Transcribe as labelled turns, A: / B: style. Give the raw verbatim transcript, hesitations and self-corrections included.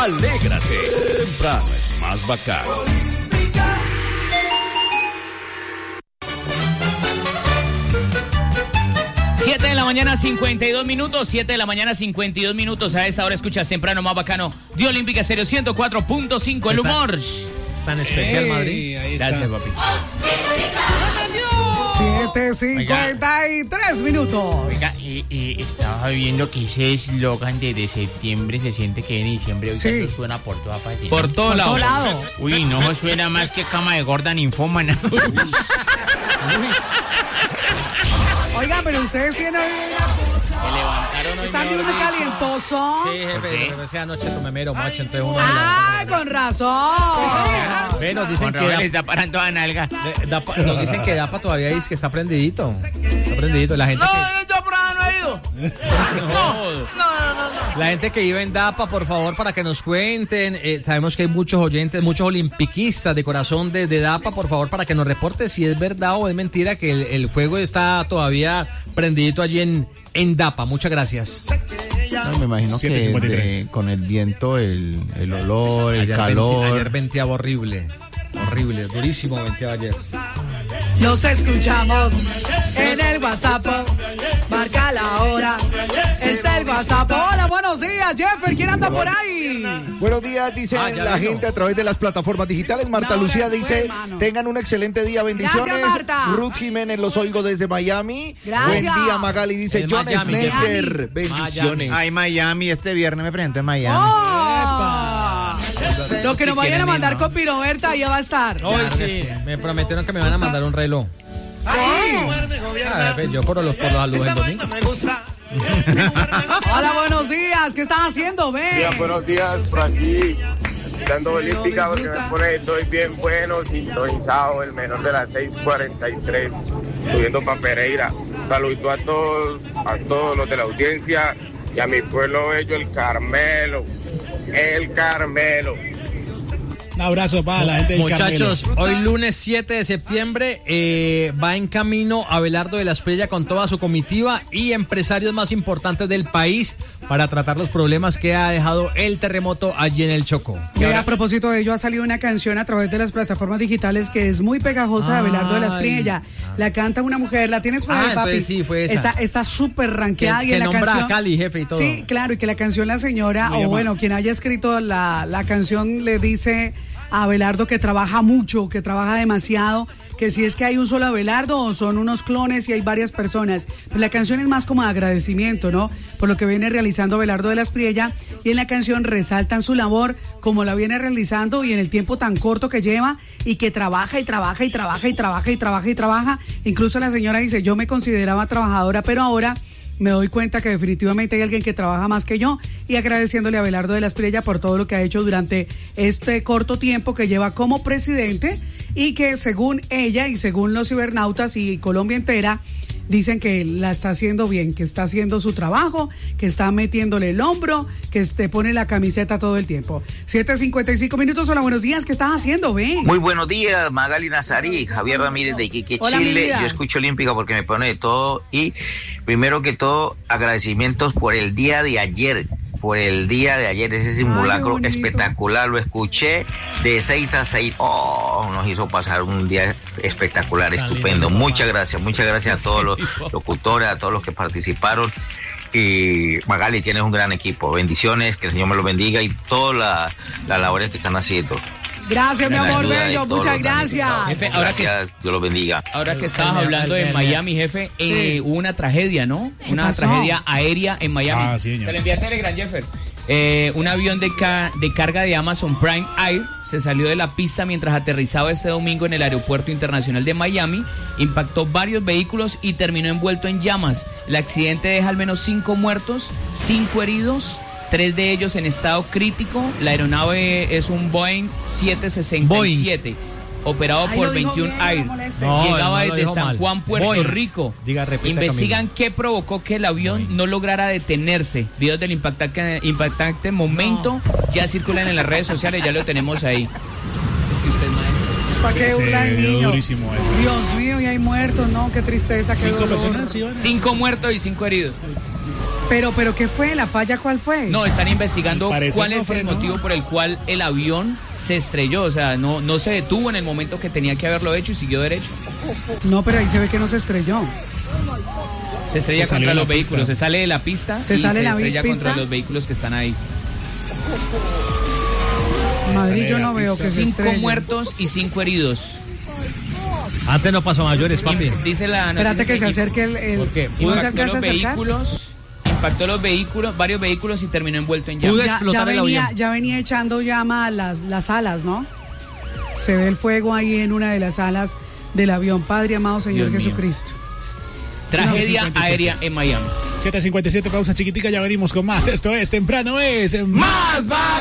A: Alégrate, temprano es más bacano.
B: siete de la mañana, cincuenta y dos minutos. siete de la mañana, cincuenta y dos minutos. A esta hora escuchas temprano más bacano de Olímpica Estéreo ciento cuatro punto cinco. El humor.
C: Tan especial,
D: Ey,
C: Madrid.
D: ahí está.
B: Gracias, papi.
E: siete cincuenta y tres minutos.
F: Oiga, y, y estaba viendo que ese eslogan de septiembre se siente que en diciembre hoy
E: Sí.
F: eso suena por toda parte.
B: Por
F: ¿no?
B: todo
E: Por
B: lado.
E: todo lado.
F: Uy, no, suena más que cama de gorda ninfómana.
E: Oiga, pero ustedes tienen...
F: Me levantaron hoy.
E: Están
F: mejor
E: muy
F: dicho.
E: calientoso.
C: Sí, jefe,
F: ¿Por qué?
C: pero ese anoche tomé mero macho, entonces uno...
E: ¡Ay, con razón!
C: Ve, nos dicen
F: Con
C: que
F: razón
C: da,
F: le está parando a nalga.
C: de- da pa- nos dicen que Dapa todavía dice que está prendidito. Está prendidito. La gente que,
F: yo por ahí no he ido.
C: la gente que vive en Dapa, por favor, para que nos cuenten. Eh, sabemos que hay muchos oyentes, muchos olimpiquistas de corazón de, de Dapa, por favor, para que nos reporte si es verdad o es mentira que el, el fuego está todavía prendidito allí en, en Dapa. Muchas gracias.
G: No, me imagino que
D: siete cincuenta y tres.
G: de- con el viento, el, el olor, el
C: Ayer
G: calor.
C: venti- ayer venteaba horrible. Horrible, durísimo venteaba ayer.
E: Los escuchamos en el WhatsApp. Marca la hora. Está el WhatsApp. Hola, buenos días, Jeffer. ¿Quién anda por ahí?
G: Buenos días, dice
C: Ah, ya
G: la
C: vino.
G: gente a través de las plataformas digitales. Marta
E: Una hora
G: Lucía
E: después,
G: dice,
E: hermano.
G: tengan un excelente día, bendiciones.
E: Gracias, Marta.
G: Ruth Jiménez, los oigo desde Miami.
E: Gracias.
G: Buen día, Magali, dice
C: En
G: John
C: Miami,
G: Snyder.
E: Miami.
G: Bendiciones.
F: Ay, Miami, este viernes me presento en Miami.
E: ¡Oh! Lo que nos vayan a mandar con Piroberta ya va a estar.
C: Hoy sí, me prometieron que me van a mandar un reloj. Ah, yo por los, por los saludos del domingo.
E: Hola, buenos días. ¿Qué estás haciendo, ve?
H: Buenos días, por aquí, dando
E: Sí,
H: olímpica
E: lo
H: porque me
E: disfruta.
H: pone, estoy bien bueno, sintonizado, el menor de las seis cuarenta y tres, subiendo para Pereira. Saludito a todos, a todos los de la audiencia y a mi pueblo bello, el Carmelo, el Carmelo.
D: Un abrazo para la gente del
C: Muchachos,
D: Carmelo.
C: hoy lunes siete de septiembre eh, va en camino Abelardo de la Espriella con toda su comitiva y empresarios más importantes del país para tratar los problemas que ha dejado el terremoto allí en el Chocó.
E: Y a propósito de ello, ha salido una canción a través de las plataformas digitales que es muy pegajosa de Abelardo de la Espriella. La canta una mujer, la tienes por
C: Ah,
E: ahí, papi.
C: entonces sí, fue esa.
E: Está- Está súper rankeada
C: Que-
E: y
C: que
E: en la
C: nombra
E: canción...
C: a Cali, jefe, y todo.
E: Sí, claro, y que la canción la señora,
D: ¿Cómo
E: o
D: llama?
E: bueno, quien haya escrito la, la canción le dice a Abelardo que trabaja mucho, que trabaja demasiado, que si es que hay un solo Abelardo o son unos clones y hay varias personas. Pues la canción es más como de agradecimiento, ¿no? Por lo que viene realizando Abelardo de la Espriella, y en la canción resaltan su labor como la viene realizando y en el tiempo tan corto que lleva y que trabaja y trabaja y trabaja y trabaja y trabaja y trabaja. Incluso la señora dice, yo me consideraba trabajadora, pero ahora me doy cuenta que definitivamente hay alguien que trabaja más que yo, y agradeciéndole a Abelardo de la Espriella por todo lo que ha hecho durante este corto tiempo que lleva como presidente, y que según ella y según los cibernautas y Colombia entera dicen que la está haciendo bien, que está haciendo su trabajo, que está metiéndole el hombro, que te pone la camiseta todo el tiempo. siete cincuenta y cinco minutos, hola, buenos días, ¿qué estás haciendo? Ven.
I: Muy buenos días, Magali Nazarí, Javier Ramírez de Iquique,
E: Hola, mi
I: Chile.
E: vida.
I: Yo escucho Olímpica porque me pone de todo, y primero que todo, agradecimientos por el día de ayer, por el día de ayer, ese simulacro
E: bonito.
I: espectacular, lo escuché de seis a seis, oh, nos hizo pasar un día espectacular, estupendo. Muchas gracias, muchas gracias a todos los locutores, a todos los que participaron. Y Magali, tienes un gran equipo, bendiciones, que el Señor me lo bendiga y todas las las labores que están haciendo.
E: Gracias, mi
I: La
E: amor
I: ayuda de
E: bello,
I: todos
E: muchas
I: los
E: gracias.
I: damnificados.
B: Jefe, ahora que-
I: Gracias, Dios los bendiga.
B: Ahora que
C: El
B: estabas
C: genial,
B: hablando
C: el
B: de
C: genial.
B: Miami, jefe, eh, hubo una tragedia, ¿no? Una
E: pasó?
B: tragedia aérea en Miami.
D: Ah, sí, señor.
B: Te la envié a Telegram, Jeffer. Eh, un avión de, ca- de carga de Amazon Prime Air se salió de la pista mientras aterrizaba este domingo en el Aeropuerto Internacional de Miami, impactó varios vehículos y terminó envuelto en llamas. El accidente deja al menos cinco muertos, cinco heridos, tres de ellos en estado crítico. La aeronave es un Boeing siete sesenta y siete. Operado
E: Ay,
B: por
E: lo dijo
B: veintiún
E: bien,
B: Air.
E: no moleste.
C: No,
B: Llegaba
C: no lo
B: desde
C: dijo
B: San
C: mal.
B: Juan, Puerto
C: Boeing.
B: Rico.
C: Diga, repita,
B: Investigan
C: Camilo.
B: qué provocó que el avión no lograra detenerse. Videos del impactante, impactante momento ya circulan en las redes sociales, ya lo tenemos ahí. Es que usted, maestro.
E: ¿Para qué
D: Se
E: burla el
D: dio
E: niño?
D: durísimo eso.
E: Dios mío, y hay muertos, ¿no? Qué tristeza, qué
D: Cinco
E: dolor.
D: personas, sí, van a-
B: Cinco muertos y cinco heridos.
E: Pero, pero, ¿qué fue? ¿La falla cuál fue?
B: No, están investigando
D: Al parecer
B: cuál
D: no
B: es el
D: frenó.
B: motivo por el cual el avión se estrelló. O sea, no, no se detuvo en el momento que tenía que haberlo hecho y siguió derecho.
E: No, pero ahí se ve que no se estrelló.
B: Se estrella
D: Se salió
B: contra
D: de la
B: los vehículos,
D: pista.
B: se sale de la pista
E: Se
B: y
E: sale
B: se
E: de la
B: estrella
E: pista.
B: contra los vehículos que están ahí.
E: Madrid
D: sale
E: yo
D: de
E: no
D: la
E: veo
D: pista.
E: que se
B: Cinco
E: estrelle.
B: muertos y cinco heridos.
C: Antes no pasó a mayores, papi.
B: Dice la
E: Espérate que se
B: noticia
E: acerque el... el
C: ¿Por qué?
E: ¿No se
B: Impactó
E: alcanza a
B: los
E: acercar?
B: vehículos, impactó los vehículos, varios vehículos y terminó envuelto en
C: Pudo
B: llamas.
E: Ya, ya
C: explotar el
E: venía,
C: avión.
E: ya venía echando llama a las, las alas, ¿no? Se ve el fuego ahí en una de las alas del avión. Padre amado Señor
B: Dios mío.
E: Jesucristo.
B: Tragedia
D: cincuenta y siete.
B: aérea en Miami.
D: siete cincuenta y siete, pausa chiquitica, ya venimos con más. Esto es Temprano es Más Bacán.